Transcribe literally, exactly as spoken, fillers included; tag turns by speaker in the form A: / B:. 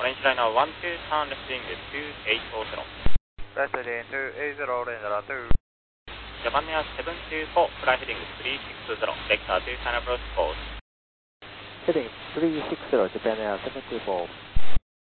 A: Orange liner one two, turn left wing two eight zero zero.
B: Left heading two eight zero, orange liner two.
A: Japan Air seven two four, fly heading three six zero, vector two, final approach course.
C: Heading three six zero, Japan Air seven two four.